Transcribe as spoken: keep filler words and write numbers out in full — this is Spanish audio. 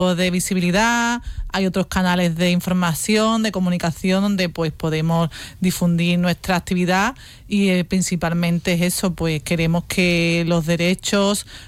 de visibilidad, hay otros canales de información, de comunicación, donde pues podemos difundir nuestra actividad y eh, principalmente es eso, pues queremos que los derechos,